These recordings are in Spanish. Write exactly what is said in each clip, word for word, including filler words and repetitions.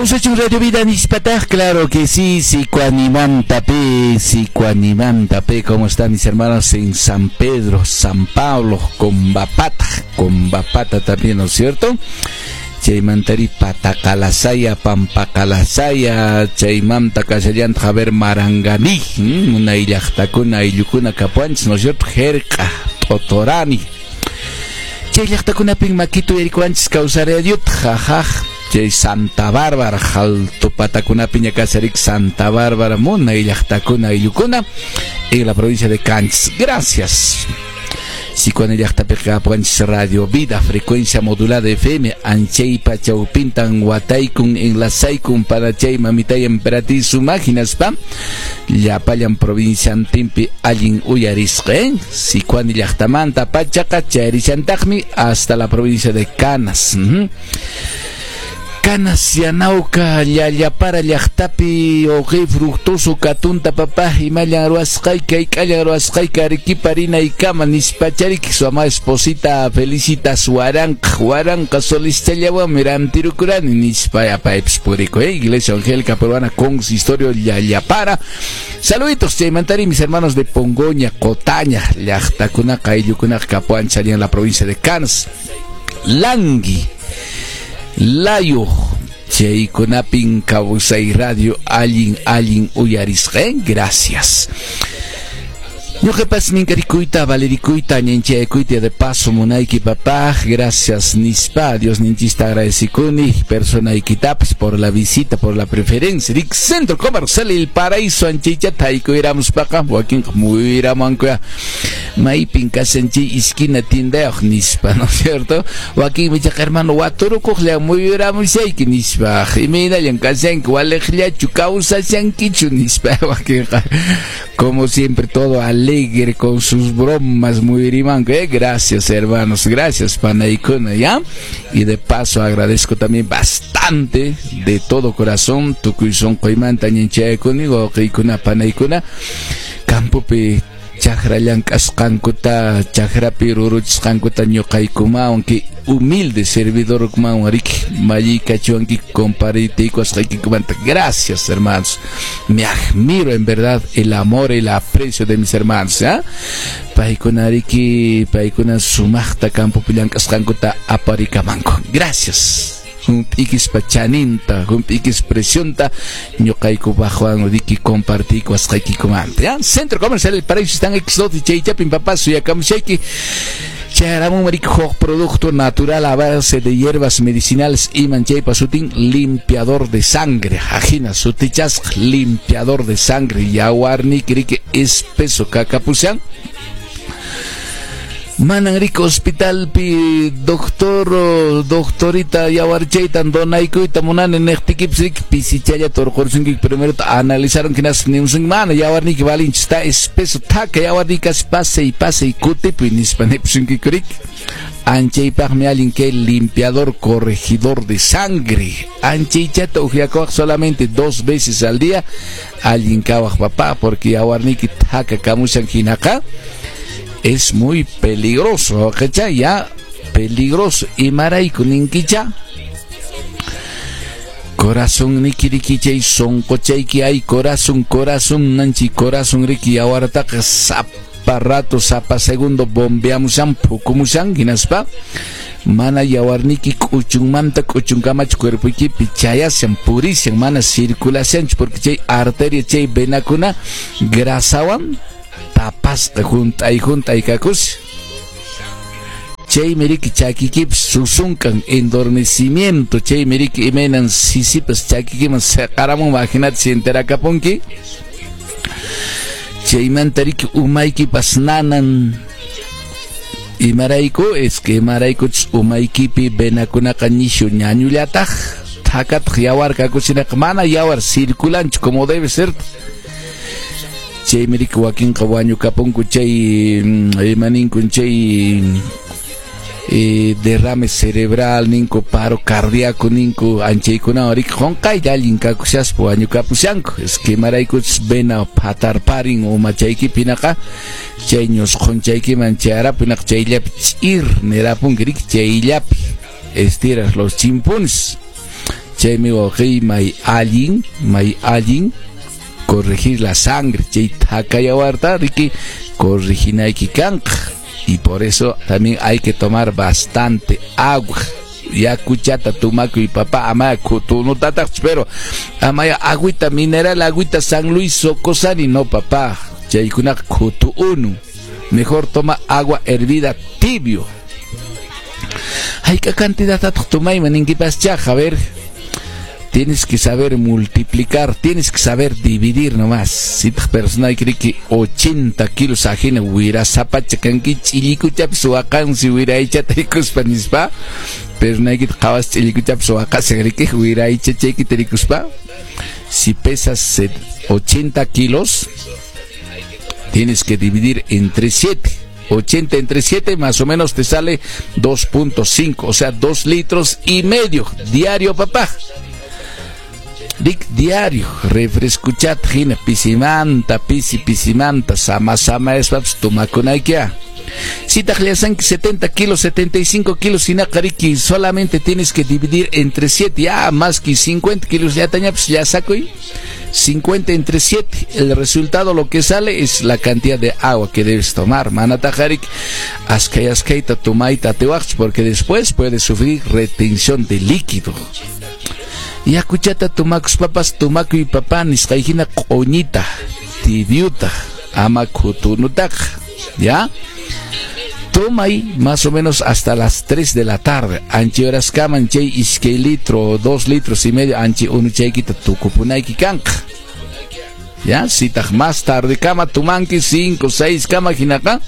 Kawsachun Radio Vida Nispataj, claro que sí, Sicuanimamtape, Sicuanimamtape, ¿cómo están mis hermanos en San Pedro, San Pablo, Combapata, Combapata también, ¿no es cierto? Chaymantari Patakalasaya, Pampakalasaya, Chaymamta Casayan Javer Marangani, una illachtakuna, illukuna capuanch, ¿no es cierto? Jerka, Totorani. Chaylachtakuna ping maquito erikuanch causare diut, jajaj. Chay Santa Bárbara, Jalto Patacuna Piña Casarik, Santa Bárbara, Muna y Yachtacuna y Yucuna, en la provincia de Canch. Gracias. Si con el Yachtapeca Puanch Radio Vida, frecuencia modulada F M, Anchei Pachaupintan, Wataikun, en la Saikun, para Chay Mamitay, Emperati, su máquinas, pam, Yapayan provincia Antimpi, Alin Uyarisque, si con el Yachtamanta, Pachaca, Charisantagmi, hasta la provincia de Canas. Uh-huh. Canas yanauca llallapara llaqtapi oje fructoso katunta papá imallan ruasqayka ikallan ruasqayka rikiparina ikama nispacharik su ama esposita felicitas waranqa waranqa solistallawa mirantirukurani nispaya paipis puriko eh Iglesia Angélica Peruana Consistorio llallapara. Saluditos chaymantari mis hermanos de Pongoña, Cotaña, llaqtakuna qaylukuna kapuan salían la provincia de Canas. Langui Layo, Chay Conapin Cabusay Radio, Alin, Alin Uyarisque, gracias. Yo que pas mincaricuita, valericuita, ñenchecuita de paso, monaiki papá, gracias Nispa, Dios ninchista agradecicuni, persona iquitapis por la visita, por la preferencia. Dic Centro Comercial El Paraíso, anchicha, taiko iramos paca, Joaquín, muy iramancoya, maipin casenchi, esquina tindeo, Nispa, ¿no es cierto? Joaquín, mi chaca hermano, watoro cojlea, muy iramos seiki, Nispa, Jimena, yancasen, cualejlia, chucausa, sanquichu, Nispa, Joaquín, como siempre, todo alegre con sus bromas muy rimanco, ¿eh? Gracias hermanos, gracias Panaicuna, ¿ya? Y de paso agradezco también bastante de todo corazón tu cuizón coimanta ñenche conmigo Keikuna Panaicuna Campope Chajrayan Cascancuta Chajrapi Ruruch Cancuta Ñocaicuma, aunque humilde servidor como Rick Mayica Chonki comparite gracias hermanos, me admiro en verdad el amor y el aprecio de mis hermanos, ¿eh? Paikuna Riki Paikuna Sumachta Campo Pilancas Cancuta Aparicamanco, gracias. X pachaninta, X presionta, ñocaiko bajuan odiki compartí cuascaiki comante. Centro Comercial El Paraíso están exotis, chaychapin papazo y acamuchaiki. Charamu marico producto natural a base de hierbas medicinales y manchay pasutin limpiador de sangre. Ajina sutichas limpiador de sangre. Yawarni que espeso cacapusian. Mananrico Hospital pi doctor doctorita yawarchaitan donaikuita munan en ektikipsik pisichaya torcorsunki primero analizaron que nas nimsun mana yawarni que valin está espeso taca yawarni cas pase y pase y kute pinispanepsunki kurik ancheipag me alin que limpiador corregidor de sangre ancheichata ujiacoa solamente dos veces al día alin kawaj papá porque yawarni que taca kamusan jinaka es muy peligroso, ¿cachai? Ya, peligroso. Y maraico ninkicha. Corazón nikirikicha y son cochai que hay corazón, corazón, nanchi, corazón riki, ahora taca zapa rato, zapa segundo, bombeamos un poco musanguinaspa. Mana yawarniki kuchung manta kuchung kamach cuerpo y pichaya se purician, mana circulación, porque chay arteria, chay venacuna, grasawan. Tapas junta y junta y cacus Chay meriki chakikip susunkan endormecimiento Chay meriki imenan sisipas chakikiman sekaramu imaginat si entera kapunki Chay mantariki umayki pasnanan Imaraiko es que Maraiko umaykipi benakunaka nishu ñañullataj takat yawar kakusinak mana yawar circulanch como debe ser Chay mirik Joaquín Cabaño Caponco Chay Maninco Chay derrame cerebral ninco paro cardíaco ninco anche kuna orik honkai dalin kakusias po año kapusianco es que maraikuts bena patar paring o machaiki pinaka chayños honchaiki manchara pinak chaylap ir nerapun grik chaylap estiras los chimpuns chaymi waqay may allin may allin corregir la sangre chay thakayawarta riki corrijinayki kanqa, y por eso también hay que tomar bastante agua. Ya cuchata tumaco y papá amaya kutu no tata, pero amaya agüita mineral, agüita San Luis Socosani, no papá, chaykuna kutu uno, mejor toma agua hervida tibio. Hay que cantidad de tomay maninquipas chaja, a ver, tienes que saber multiplicar, tienes que saber dividir nomás. Si tu persona cree que ochenta kilos ajena huira zapacha kanki chilikuchap suakan si huira hecha tricus panispa, pero no hay que cabas chilikuchap suakan se cree que huira hecha chequi tricuspa. Si pesas ochenta kilos, tienes que dividir entre siete. ochenta entre siete más o menos te sale dos punto cinco, o sea, dos litros y medio diario, papá. Dik diario, refrescuchat, gina, pisimanta, pisi, pisimanta, sama, sama, es paps, tumakunaikia. Si te hacen setenta kilos, setenta y cinco kilos, sin acariki, solamente tienes que dividir entre siete, ya más que cincuenta kilos, ya taña, pues ya saco y cincuenta entre siete. El resultado, lo que sale es la cantidad de agua que debes tomar. Manatajarik, askay, askayta, tumaita, tewach, porque después puedes sufrir retención de líquido. Y escuchata tumacos papas, tumaco y papá, niscaijina coñita, tibiuta, amacutunutak, ¿ya? Toma ahí más o menos hasta las tres de la tarde. Anchi horas caman chay isque litro, dos litros y medio, anchi unu chay quita tu cupunaiki kanka. ¿Ya? Si taj más tarde cama tumanki, cinco, seis cama jinaka.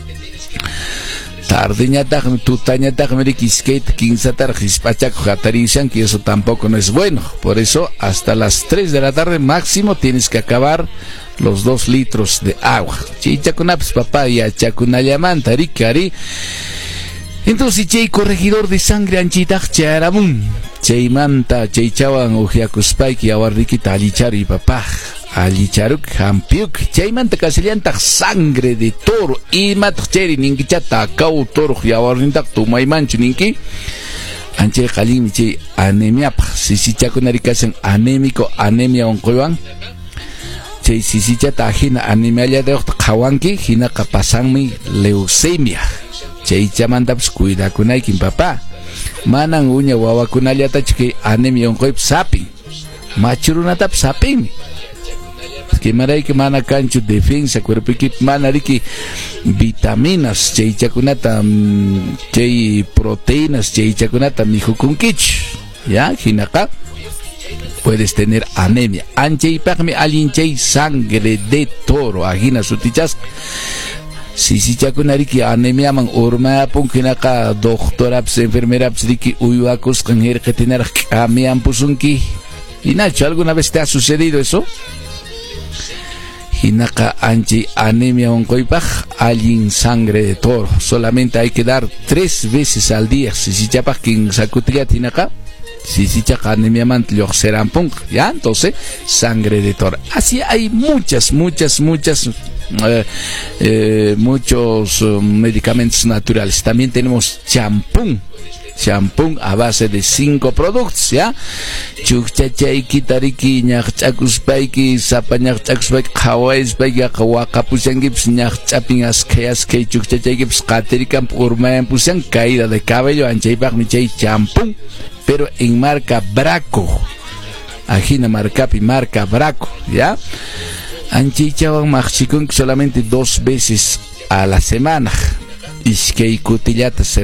Tarde ñataj, tuta ñataj, meriquisquete, quince tarjis, pachaco, jatarizan, que eso tampoco no es bueno. Por eso, hasta las tres de la tarde máximo tienes que acabar los dos litros de agua. Chichacunaps, papá, y achacunayamanta, ricari. Entonces, chay corregidor de sangre, anchitaj, charamun. Chay manta, chay chawan, ujiacuspayki, awarriquita, alichari, papá. Alicharuk hampiuk chaymanta kasillanta sangre de toro y matcheri ninki chata kau toro yawarninta tumaymanchu ninki anche qalimi chay anemia sisichakunari kasan anémico anemia onqoywan chay sisichata ajina anemia de qawanki hina qapasanmi leucemia chay chamantaps cuidakunaykin papá manan uña wawakunallata chiki anemia onqoyp sapin machurunatap sapin que maray que mana cancho defensa cuerpo que mana riki vitaminas chay chakunata chay proteínas chay chakunata mijo kunkich ya hinaka puedes tener anemia anche pagme alguien chay sangre de toro agina sutichas si si chakunariki anemia man urma punkinaka doctora enfermera riki uyuakus kanher que tener amean pusunki. Y Nacho, ¿alguna vez te ha sucedido eso? Hinaka anchi anemia oncoipaj, alguien sangre de toro. Solamente hay que dar tres veces al día. Si si chapas quien sacutilia tinaka, si si chaka anemia mantlo serán punk, ya entonces sangre de toro. Así hay muchas, muchas, muchas, eh, eh, muchos uh, medicamentos naturales. También tenemos champú. Champú a base de cinco productos, ¿ya? Chukchachayki, tariki, ñaqchakuspaiki, sapañaqchakuspaiki, qhawayspaiki, qhawaqapusankips, ñaqchapin askay askay chukchachaykips, qatirikam urmayan pusan, caída de cabello, anchaypaqmi chay champú, pero en marca Braco. Ajina marcapi, marca Braco, ¿ya? Anchaychawan maqchikun solamente dos veces a la semana. Iskay kutillata